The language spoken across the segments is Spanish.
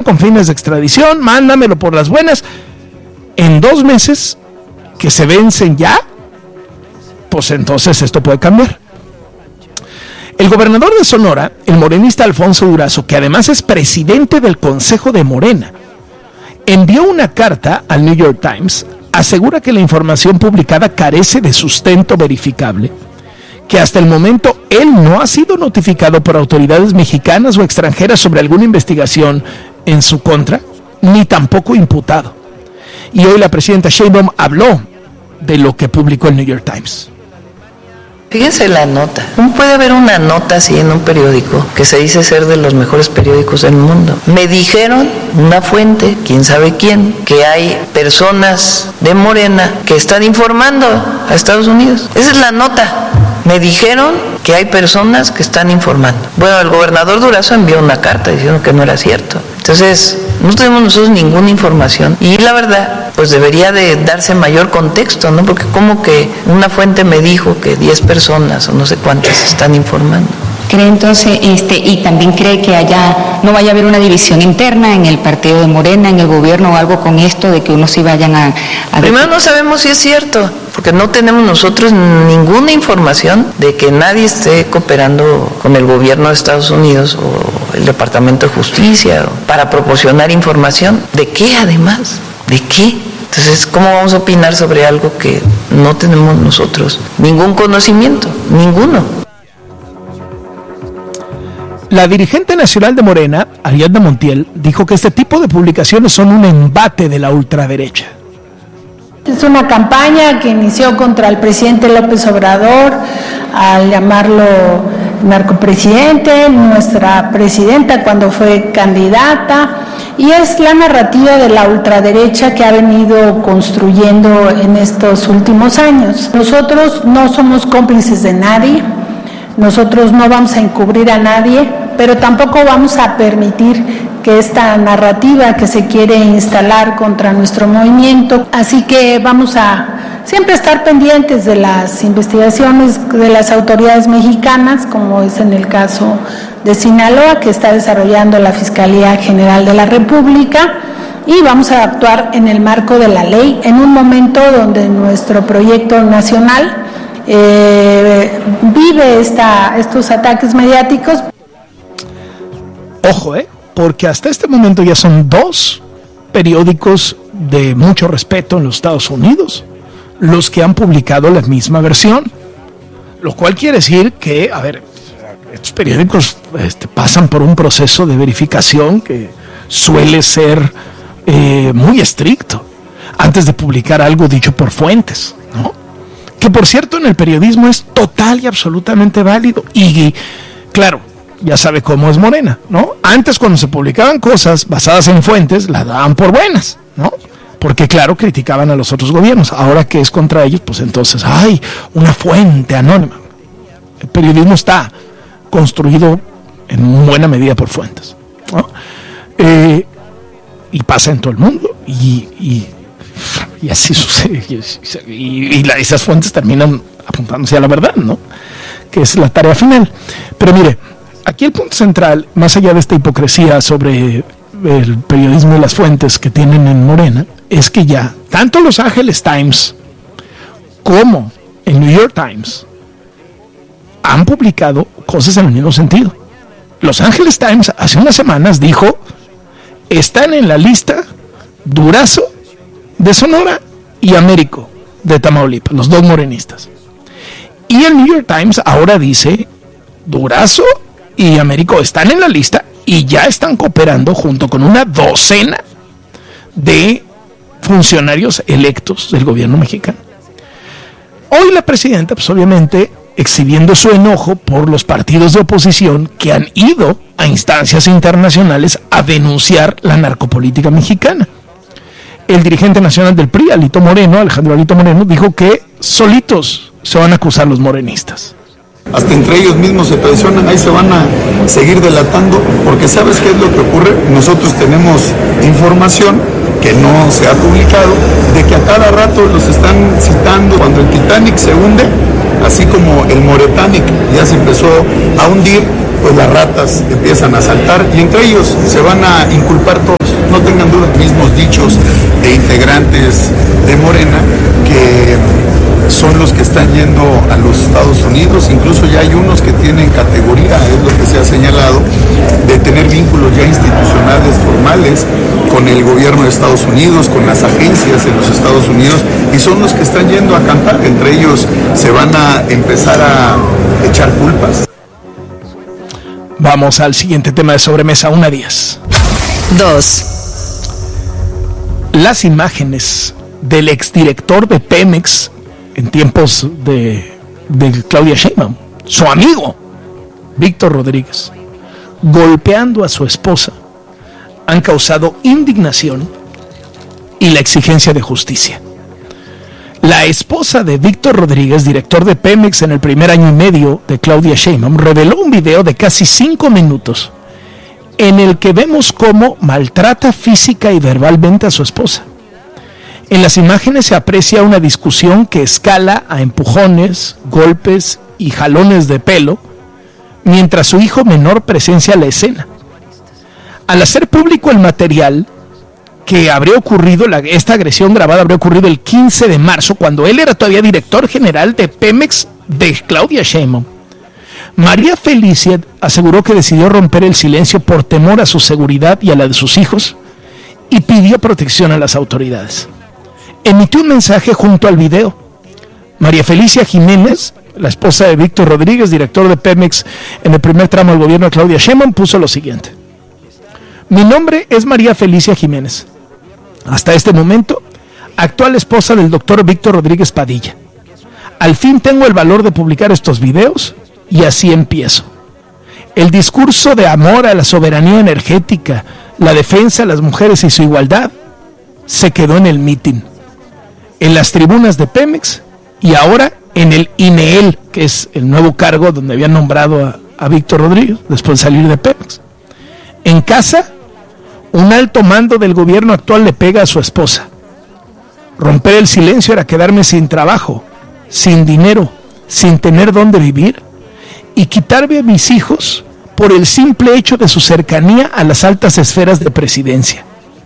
con fines de extradición, mándamelo por las buenas. En 2 meses que se vencen ya, pues entonces esto puede cambiar. El gobernador de Sonora, el morenista Alfonso Durazo, que además es presidente del Consejo de Morena, envió una carta al New York Times, asegura que la información publicada carece de sustento verificable, que hasta el momento él no ha sido notificado por autoridades mexicanas o extranjeras sobre alguna investigación en su contra, ni tampoco imputado. Y hoy la presidenta Sheinbaum habló de lo que publicó el New York Times. Fíjense la nota. ¿Cómo puede haber una nota así en un periódico que se dice ser de los mejores periódicos del mundo? Me dijeron, una fuente, quién sabe quién, que hay personas de Morena que están informando a Estados Unidos. Esa es la nota. Me dijeron que hay personas que están informando. Bueno, el gobernador Durazo envió una carta diciendo que no era cierto. Entonces, no tenemos nosotros ninguna información y la verdad, pues debería de darse mayor contexto, ¿no? Porque como que una fuente me dijo que 10 personas o no sé cuántas están informando. ¿Cree entonces, y también cree que no vaya a haber una división interna en el partido de Morena, en el gobierno o algo con esto de que unos sí vayan a Primero no sabemos si es cierto, porque no tenemos nosotros ninguna información de que nadie esté cooperando con el gobierno de Estados Unidos o el Departamento de Justicia para proporcionar información. ¿De qué además? ¿De qué? Entonces, ¿cómo vamos a opinar sobre algo que no tenemos nosotros ningún conocimiento? Ninguno. La dirigente nacional de Morena, Ariadna Montiel, dijo que este tipo de publicaciones son un embate de la ultraderecha. Es una campaña que inició contra el presidente López Obrador al llamarlo narcopresidente, nuestra presidenta cuando fue candidata, y es la narrativa de la ultraderecha que ha venido construyendo en estos últimos años. Nosotros no somos cómplices de nadie. Nosotros no vamos a encubrir a nadie, pero tampoco vamos a permitir que esta narrativa que se quiere instalar contra nuestro movimiento, así que vamos a siempre estar pendientes de las investigaciones de las autoridades mexicanas, como es en el caso de Sinaloa, que está desarrollando la Fiscalía General de la República, y vamos a actuar en el marco de la ley, en un momento donde nuestro proyecto nacional vive estos ataques mediáticos. Ojo, porque hasta este momento ya son 2 periódicos de mucho respeto en los Estados Unidos los que han publicado la misma versión, lo cual quiere decir que, estos periódicos pasan por un proceso de verificación que suele ser muy estricto antes de publicar algo dicho por fuentes, ¿no? Que por cierto en el periodismo es total y absolutamente válido. Y claro, ya sabe cómo es Morena, ¿no? Antes cuando se publicaban cosas basadas en fuentes, las daban por buenas, ¿no? Porque claro, criticaban a los otros gobiernos. Ahora que es contra ellos, pues entonces, ¡ay! Una fuente anónima. El periodismo está construido en buena medida por fuentes, ¿no? Y pasa en todo el mundo. Y así sucede, esas fuentes terminan apuntándose a la verdad, ¿no? Que es la tarea final. Pero mire, aquí el punto central, más allá de esta hipocresía sobre el periodismo y las fuentes que tienen en Morena, es que ya tanto Los Angeles Times como el New York Times han publicado cosas en el mismo sentido. Los Angeles Times hace unas semanas dijo, están en la lista Durazo de Sonora y Américo de Tamaulipas, los 2 morenistas. Y el New York Times ahora dice, Durazo y Américo están en la lista y ya están cooperando junto con una docena de funcionarios electos del gobierno mexicano. Hoy la presidenta, pues obviamente, exhibiendo su enojo por los partidos de oposición que han ido a instancias internacionales a denunciar la narcopolítica mexicana. El dirigente nacional del PRI, Alejandro Alito Moreno, dijo que solitos se van a acusar los morenistas. Hasta entre ellos mismos se traicionan, ahí se van a seguir delatando, porque ¿sabes qué es lo que ocurre? Nosotros tenemos información que no se ha publicado, de que a cada rato los están citando cuando el Titanic se hunde, así como el Moretanic ya se empezó a hundir, pues las ratas empiezan a saltar y entre ellos se van a inculpar todos. No tengan duda, mismos dichos de integrantes de Morena que son los que están yendo a los Estados Unidos, incluso ya hay unos que tienen categoría, es lo que se ha señalado, de tener vínculos ya institucionales formales con el gobierno de Estados Unidos, con las agencias en los Estados Unidos, y son los que están yendo a acampar. Entre ellos se van a empezar a echar culpas. Vamos al siguiente tema de sobremesa, 1-10. 2. Las imágenes del exdirector de Pemex en tiempos de Claudia Sheinbaum, su amigo Víctor Rodríguez, golpeando a su esposa, han causado indignación y la exigencia de justicia. La esposa de Víctor Rodríguez, director de Pemex en el primer año y medio de Claudia Sheinbaum, reveló un video de casi 5 minutos en el que vemos cómo maltrata física y verbalmente a su esposa. En las imágenes se aprecia una discusión que escala a empujones, golpes y jalones de pelo, mientras su hijo menor presencia la escena. Al hacer público el material que habría ocurrido, esta agresión grabada habría ocurrido el 15 de marzo, cuando él era todavía director general de Pemex de Claudia Sheinbaum, María Felicia aseguró que decidió romper el silencio por temor a su seguridad y a la de sus hijos y pidió protección a las autoridades. Emitió un mensaje junto al video. María Felicia Jiménez, la esposa de Víctor Rodríguez, director de Pemex en el primer tramo del gobierno de Claudia Sheinbaum, puso lo siguiente: mi nombre es María Felicia Jiménez. Hasta este momento, actual esposa del doctor Víctor Rodríguez Padilla. Al fin tengo el valor de publicar estos videos y así empiezo. El discurso de amor a la soberanía energética, la defensa de las mujeres y su igualdad, se quedó en el mitin, en las tribunas de Pemex y ahora en el INEEL, que es el nuevo cargo donde habían nombrado a Víctor Rodríguez después de salir de Pemex. En casa, un alto mando del gobierno actual le pega a su esposa. Romper el silencio era quedarme sin trabajo, sin dinero, sin tener dónde vivir y quitarme a mis hijos por el simple hecho de su cercanía a las altas esferas de presidencia.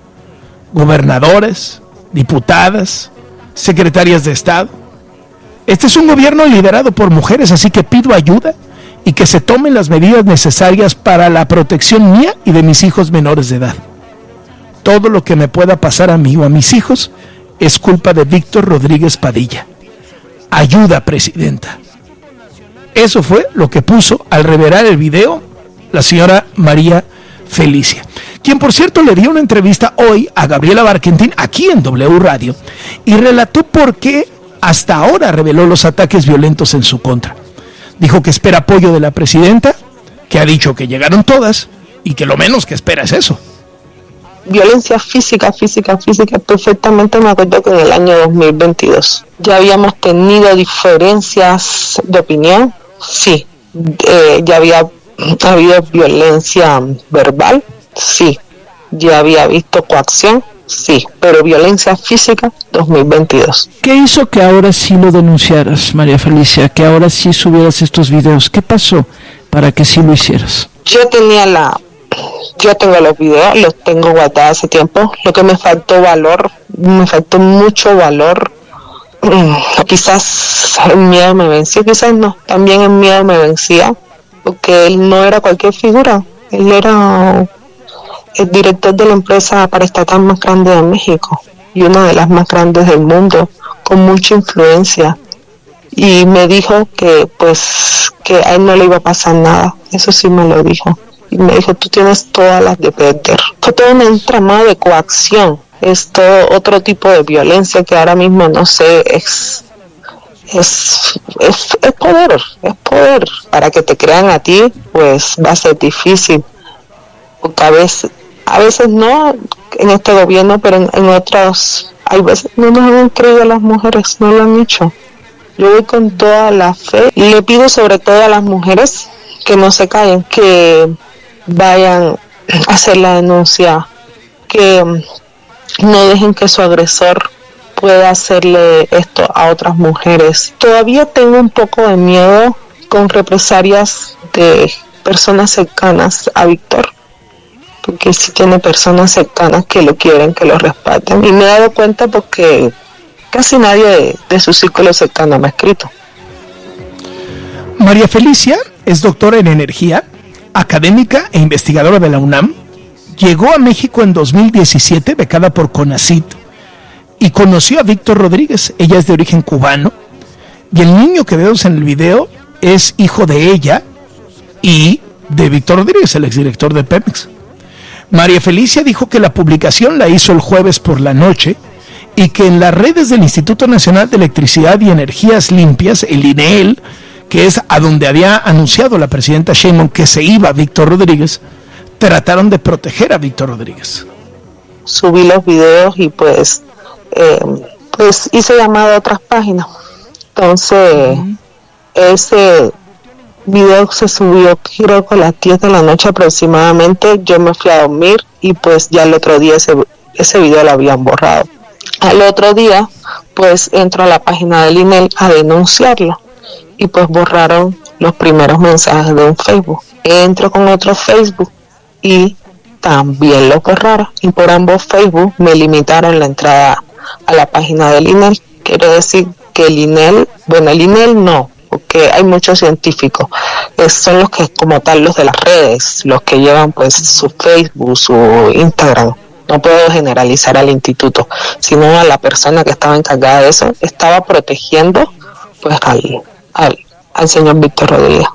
Gobernadores, diputadas, secretarias de Estado. Este es un gobierno liderado por mujeres, así que pido ayuda y que se tomen las medidas necesarias para la protección mía y de mis hijos menores de edad. Todo lo que me pueda pasar a mí o a mis hijos es culpa de Víctor Rodríguez Padilla. Ayuda, presidenta. Eso fue lo que puso al revelar el video la señora María Felicia, quien por cierto le dio una entrevista hoy a Gabriela Barquentín aquí en W Radio y relató por qué hasta ahora reveló los ataques violentos en su contra. Dijo que espera apoyo de la presidenta, que ha dicho que llegaron todas y que lo menos que espera es eso. Violencia física, perfectamente me acuerdo que en el año 2022 ya habíamos tenido diferencias de opinión, sí, ya había habido violencia verbal, sí, ya había visto coacción, sí, pero violencia física, 2022. ¿Qué hizo que ahora sí lo denunciaras, María Felicia? Que ahora sí subieras estos videos. ¿Qué pasó para que sí lo hicieras? Yo tengo los videos, los tengo guardados hace tiempo. Lo que me faltó mucho valor. Quizás el miedo me venció, quizás no. También el miedo me vencía, porque él no era cualquier figura. Él era el director de la empresa paraestatal más grande de México y una de las más grandes del mundo, con mucha influencia. Y me dijo que a él no le iba a pasar nada. Eso sí me lo dijo. Y me dijo, tú tienes todas las de perder. Fue todo un entramado de coacción. Es todo otro tipo de violencia que ahora mismo no sé, es poder. Para que te crean a ti, pues va a ser difícil. Porque a veces no en este gobierno, pero en otros, hay veces no nos han creído a las mujeres, no lo han hecho. Yo voy con toda la fe y le pido sobre todo a las mujeres que no se callen, que vayan a hacer la denuncia, que no dejen que su agresor pueda hacerle esto a otras mujeres. Todavía tengo un poco de miedo con represalias de personas cercanas a Víctor, porque él sí tiene personas cercanas que lo quieren, que lo respaldan, y me he dado cuenta porque casi nadie de su círculo cercano me ha escrito. María Felicia es doctora en energía, académica e investigadora de la UNAM. Llegó a México en 2017, becada por CONACYT, y conoció a Víctor Rodríguez. Ella es de origen cubano, y el niño que vemos en el video es hijo de ella y de Víctor Rodríguez, el exdirector de Pemex. María Felicia dijo que la publicación la hizo el jueves por la noche y que en las redes del Instituto Nacional de Electricidad y Energías Limpias, el INEEL, que es a donde había anunciado la presidenta Sheinbaum que se iba Víctor Rodríguez, trataron de proteger a Víctor Rodríguez. Subí los videos y pues hice llamada a otras páginas. Entonces, ese video se subió creo que a las 10 de la noche aproximadamente. Yo me fui a dormir y pues ya el otro día ese video lo habían borrado. Al otro día pues entro a la página del INEL a denunciarlo y pues borraron los primeros mensajes de un Facebook. Entro con otro Facebook y también lo borraron, y por ambos Facebook me limitaron la entrada a la página del INEL. Quiero decir que el INEL no, porque hay muchos científicos, son los que como tal los de las redes, los que llevan pues su Facebook, su Instagram. No puedo generalizar al instituto, sino a la persona que estaba encargada de eso, estaba protegiendo pues al señor Víctor Rodríguez.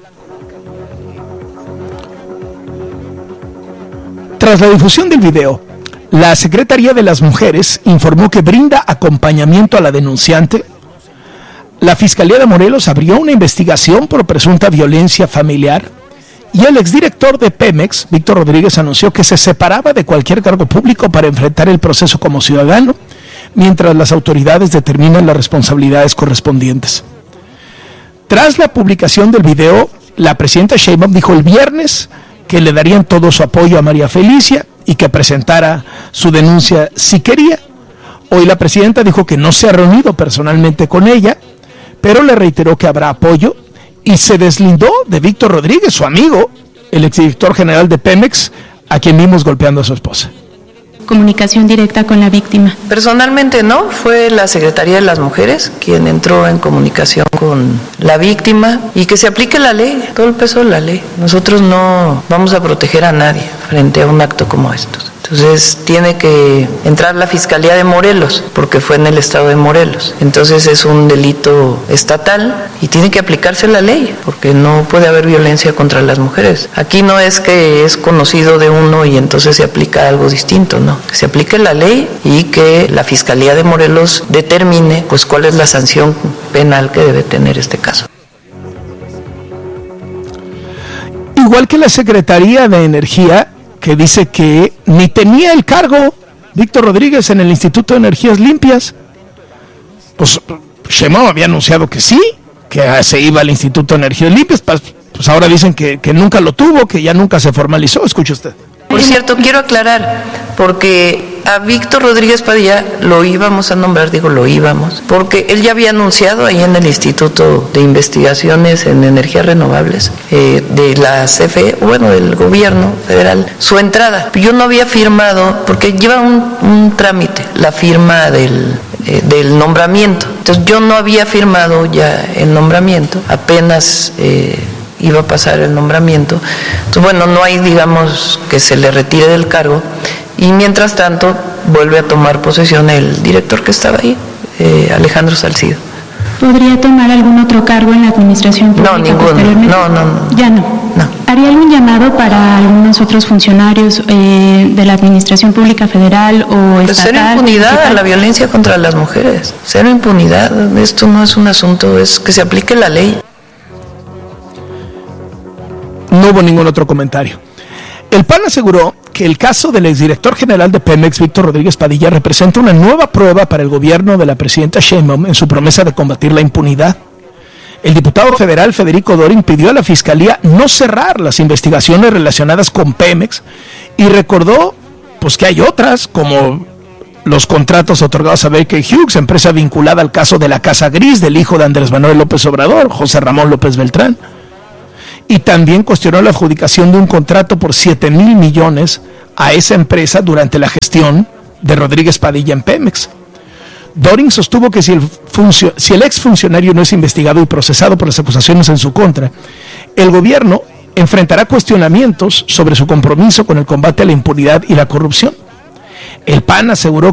Tras la difusión del video, la Secretaría de las Mujeres informó que brinda acompañamiento a la denunciante. La Fiscalía de Morelos abrió una investigación por presunta violencia familiar y el exdirector de Pemex, Víctor Rodríguez, anunció que se separaba de cualquier cargo público para enfrentar el proceso como ciudadano, mientras las autoridades determinan las responsabilidades correspondientes. Tras la publicación del video, la presidenta Sheinbaum dijo el viernes que le darían todo su apoyo a María Felicia y que presentara su denuncia si quería. Hoy la presidenta dijo que no se ha reunido personalmente con ella, pero le reiteró que habrá apoyo y se deslindó de Víctor Rodríguez, su amigo, el exdirector general de Pemex, a quien vimos golpeando a su esposa. Comunicación directa con la víctima. Personalmente no, fue la Secretaría de las Mujeres quien entró en comunicación con la víctima y que se aplique la ley, todo el peso de la ley. Nosotros no vamos a proteger a nadie frente a un acto como estos. Entonces tiene que entrar la Fiscalía de Morelos, porque fue en el estado de Morelos. Entonces es un delito estatal y tiene que aplicarse la ley, porque no puede haber violencia contra las mujeres. Aquí no es que es conocido de uno y entonces se aplica algo distinto, no. Que se aplique la ley y que la Fiscalía de Morelos determine pues cuál es la sanción penal que debe tener este caso. Igual que la Secretaría de Energía, que dice que ni tenía el cargo Víctor Rodríguez en el Instituto de Energías Limpias. Pues Sheinbaum había anunciado que sí, que se iba al Instituto de Energías Limpias, pues ahora dicen que nunca lo tuvo, que ya nunca se formalizó. Escuche usted. Por cierto, quiero aclarar, porque a Víctor Rodríguez Padilla lo íbamos a nombrar, porque él ya había anunciado ahí en el Instituto de Investigaciones en Energías Renovables de la CFE, del gobierno federal, su entrada. Yo no había firmado, porque lleva un trámite, la firma del nombramiento. Entonces yo no había firmado ya el nombramiento, apenas iba a pasar el nombramiento. Entonces, no hay, que se le retire del cargo, y mientras tanto vuelve a tomar posesión el director que estaba ahí, Alejandro Salcido. ¿Podría tomar algún otro cargo en la administración pública? No, ninguno. No. ¿Ya no? No. ¿Haría algún llamado para algunos otros funcionarios de la administración pública federal o estatal? Cero impunidad municipal a la violencia contra las mujeres. Cero impunidad. Esto no es un asunto, es que se aplique la ley. No hubo ningún otro comentario. El PAN aseguró que el caso del exdirector general de Pemex, Víctor Rodríguez Padilla, representa una nueva prueba para el gobierno de la presidenta Sheinbaum en su promesa de combatir la impunidad. El diputado federal Federico Dorin pidió a la Fiscalía no cerrar las investigaciones relacionadas con Pemex y recordó que hay otras, como los contratos otorgados a Baker Hughes, empresa vinculada al caso de la Casa Gris del hijo de Andrés Manuel López Obrador, José Ramón López Beltrán. y también cuestionó la adjudicación de un contrato por 7,000 millones a esa empresa durante la gestión de Rodríguez Padilla en Pemex. Doring sostuvo que si el exfuncionario no es investigado y procesado por las acusaciones en su contra, el gobierno enfrentará cuestionamientos sobre su compromiso con el combate a la impunidad y la corrupción. El PAN aseguró